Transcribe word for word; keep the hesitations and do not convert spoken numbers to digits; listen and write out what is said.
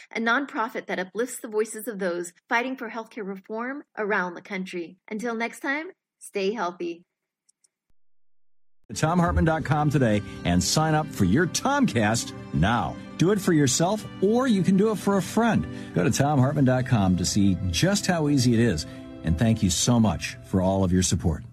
a nonprofit that uplifts the voices of those fighting for healthcare reform around the country. Until next time, stay healthy. tom hartman dot com today and sign up for your Tomcast now. Do it for yourself, or you can do it for a friend. Go to tom hartman dot com to see just how easy it is. And thank you so much for all of your support.